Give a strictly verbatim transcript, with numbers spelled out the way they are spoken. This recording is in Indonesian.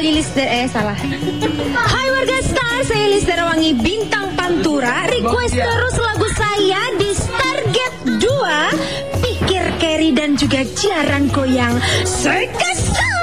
Lilis eh salah. Hai warga Star, saya Lilis Darawangi Bintang Pantura. Request terus lagu saya di Stargate dua, Pikir Carry dan juga Jarang Goyang. Sekesal.